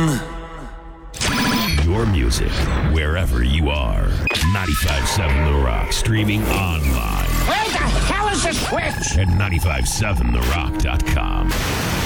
Your music, wherever you are. 95.7 The Rock, streaming online. Where the hell is the switch? At 957therock.com.